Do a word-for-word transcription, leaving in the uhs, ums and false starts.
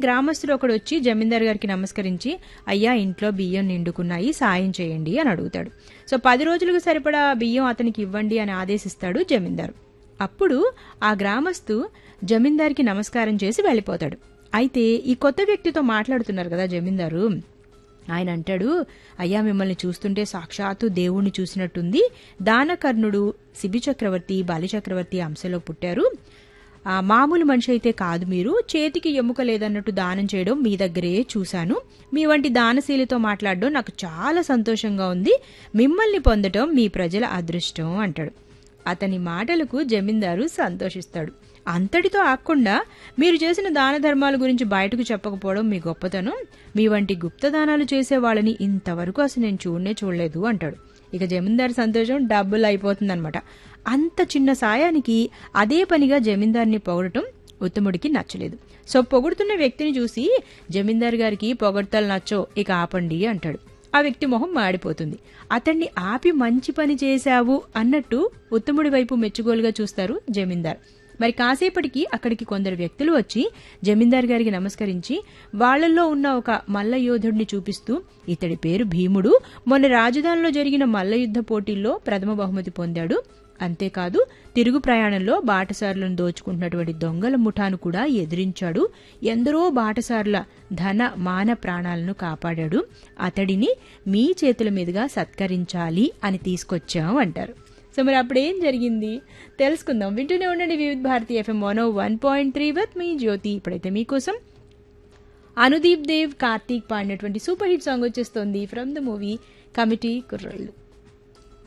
గ్రామస్తుడు ఒకడు వచ్చి జమీందార్ గారికి నమస్కరించి, అయ్యా ఇంట్లో బియ్యం నిండుకున్నాయి, సాయం చేయండి అని అడుగుతాడు. సో పది రోజులకు సరిపడా బియ్యం అతనికి ఇవ్వండి అని ఆదేశిస్తాడు జమీందారు. అప్పుడు ఆ గ్రామస్తు జమీందార్కి నమస్కారం చేసి వెళ్ళిపోతాడు. అయితే ఈ కొత్త వ్యక్తితో మాట్లాడుతున్నారు కదా జమీందారు, ఆయన అంటాడు, అయ్యా మిమ్మల్ని చూస్తుంటే సాక్షాత్తు దేవుణ్ణి చూసినట్టుంది. దానకర్ణుడు శిబి చక్రవర్తి బలి చక్రవర్తి అంశలో పుట్టారు. ఆ మామూలు మనిషి అయితే కాదు, మీరు చేతికి ఎముక లేదన్నట్టు దానం చేయడం మీ దగ్గరే చూశాను. మీ వంటి దానశీలితో మాట్లాడడం నాకు చాలా సంతోషంగా ఉంది. మిమ్మల్ని పొందటం మీ ప్రజల అదృష్టం అంటాడు. అతని మాటలకు జమీందారు సంతోషిస్తాడు. అంతటితో ఆగకుండా, మీరు చేసిన దాన ధర్మాల గురించి బయటకు చెప్పకపోవడం మీ గొప్పతనం. మీ వంటి గుప్తదానాలు చేసే వాళ్ళని ఇంతవరకు అసలు నేను చూడనే చూడలేదు అంటాడు. ఇక జమీందారు సంతోషం డబ్బులు అయిపోతుందనమాట. అంత చిన్న సాయానికి అదే పనిగా జమీందార్ని పొగడటం ఉత్తముడికి నచ్చలేదు. సో పొగుడుతున్న వ్యక్తిని చూసి జమీందార్ గారికి పొగడ్తలు నచ్చో, ఇక ఆపండి అంటాడు. ఆ వ్యక్తి మొహం మాడిపోతుంది. అతన్ని ఆపి మంచి పని చేశావు అన్నట్టు ఉత్తముడి వైపు మెచ్చుగోలుగా చూస్తారు జమీందార్. మరి కాసేపటికి అక్కడికి కొందరు వ్యక్తులు వచ్చి జమీందార్ గారికి నమస్కరించి వాళ్లలో ఉన్న ఒక మల్ల యోధుడిని చూపిస్తూ, ఇతడి పేరు భీముడు, మొన్న రాజధానిలో జరిగిన మల్ల యుద్ధ పోటీల్లో ప్రథమ బహుమతి పొందాడు. అంతేకాదు తిరుగు ప్రయాణంలో బాటసారులను దోచుకుంటున్నటువంటి దొంగల ముఠాను కూడా ఎదిరించాడు. ఎందరో బాటసారుల ధన మాన ప్రాణాలను కాపాడాడు. అతడిని మీ చేతుల మీదుగా సత్కరించాలి అని తీసుకొచ్చాం అంటారు. సో మరి అప్పుడేం జరిగింది తెలుసుకుందాం. వింటూనే ఉండండి వివిధ Bharati FM one one point three with me జ్యోతి. ఇప్పుడైతే మీకోసం అనుదీప్ దేవ్ కార్తీక్ పాడినటువంటి సూపర్ హిట్ సాంగ్ వచ్చేస్తోంది ఫ్రమ్ ద మూవీ కమిటీ కుర్రళ్ళు.